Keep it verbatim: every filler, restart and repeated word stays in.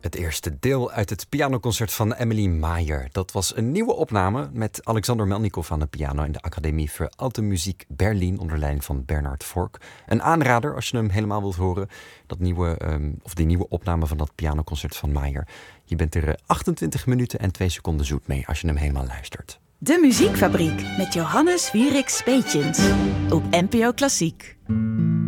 Het eerste deel uit het pianoconcert van Emily Maier. Dat was een nieuwe opname met Alexander Melnikov aan de piano in de Academie für Alte Musik Berlin onder leiding van Bernhard Vork. Een aanrader als je hem helemaal wilt horen. Dat nieuwe, um, of die nieuwe opname van dat pianoconcert van Maier. Je bent er achtentwintig minuten en twee seconden zoet mee als je hem helemaal luistert. De Muziekfabriek met Johannes Wieriks Peetjens op N P O Klassiek.